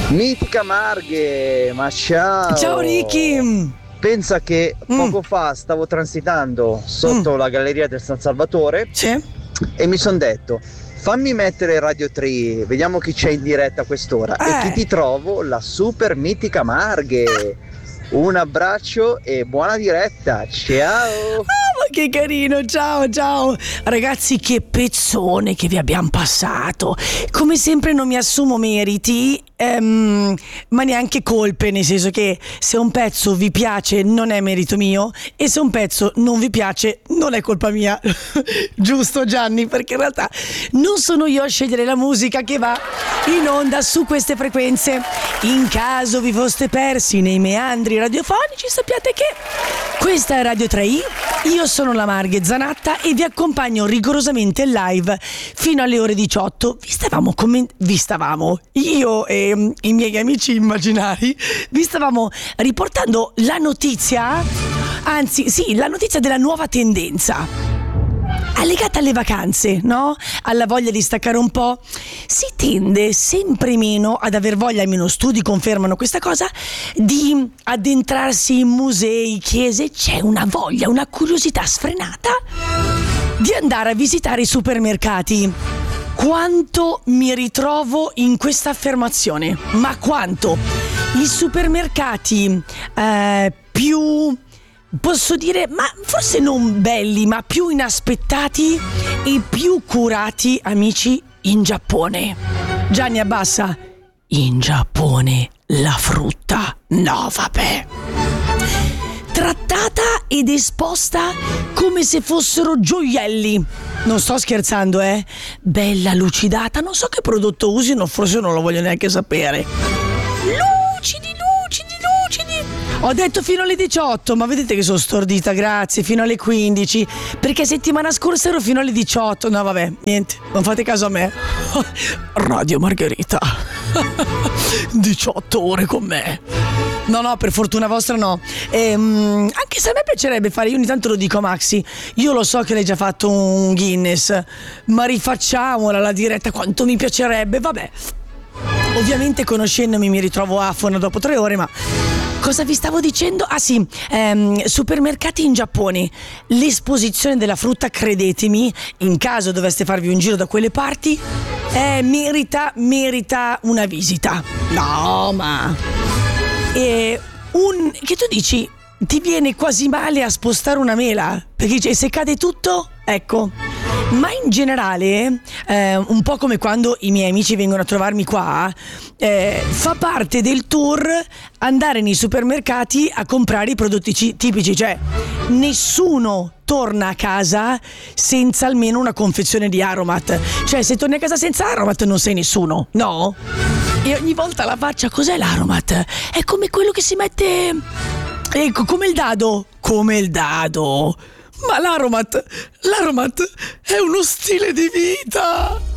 Mitica Marghe, ma ciao! Ciao Ricky! Pensa che poco fa stavo transitando sotto la galleria del San Salvatore e mi sono detto: fammi mettere Radio 3, vediamo chi c'è in diretta a quest'ora. E chi ti trovo? La super mitica Marghe. Un abbraccio e buona diretta, ciao! Ma che carino, ciao ciao ragazzi, che pezzone che vi abbiamo passato. Come sempre non mi assumo meriti, ma neanche colpe, nel senso che se un pezzo vi piace non è merito mio, e se un pezzo non vi piace non è colpa mia. Giusto Gianni? Perché in realtà non sono io a scegliere la musica che va in onda su queste frequenze. In caso vi foste persi nei meandri radiofonici, sappiate che questa è Radio 3i, io sono la Marghe Zanatta e vi accompagno rigorosamente live fino alle ore 18. Io e i miei amici immaginari vi stavamo riportando la notizia, la notizia della nuova tendenza legata alle vacanze, no? Alla voglia di staccare un po'. Si tende sempre meno ad aver voglia, almeno studi confermano questa cosa, di addentrarsi in musei, chiese. C'è una voglia, una curiosità sfrenata di andare a visitare i supermercati. Quanto mi ritrovo in questa affermazione? Ma quanto? I supermercati più... posso dire, ma forse non belli, ma più inaspettati e più curati, amici, in Giappone. Gianni, abbassa. In Giappone la frutta, no vabbè, trattata ed esposta come se fossero gioielli. Non sto scherzando, bella lucidata. Non so che prodotto usino, forse non lo voglio neanche sapere. Lucidi. Ho detto fino alle 18, ma vedete che sono stordita, grazie, fino alle 15, perché settimana scorsa ero fino alle 18. No vabbè, niente, non fate caso a me. Radio Margherita. 18 ore con me. No, per fortuna vostra no. Anche se a me piacerebbe fare, io ogni tanto lo dico a Maxi, io lo so che lei ha già fatto un Guinness, ma rifacciamola la diretta, quanto mi piacerebbe, vabbè. Ovviamente conoscendomi mi ritrovo afona dopo 3 ore, ma cosa vi stavo dicendo? Supermercati in Giappone. L'esposizione della frutta, credetemi, in caso doveste farvi un giro da quelle parti, merita una visita. No, ma... che tu dici, ti viene quasi male a spostare una mela, perché se cade tutto, ecco. Ma in generale, un po' come quando i miei amici vengono a trovarmi qua, fa parte del tour andare nei supermercati a comprare i prodotti tipici. Cioè, nessuno torna a casa senza almeno una confezione di Aromat. Cioè, se torni a casa senza Aromat non sei nessuno, no? E ogni volta la faccia, cos'è l'Aromat? È come quello che si mette... come il dado. Ma l'Aromat è uno stile di vita.